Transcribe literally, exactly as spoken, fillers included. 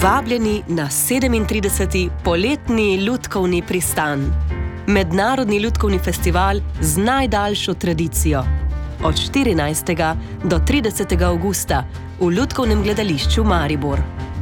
Vabljeni na sedemintrideseti poletni lutkovni pristan. Mednarodni lutkovni festival z najdaljšo tradicijo. Od štirinajstega do tridesetega avgusta v Lutkovnem gledališču Maribor.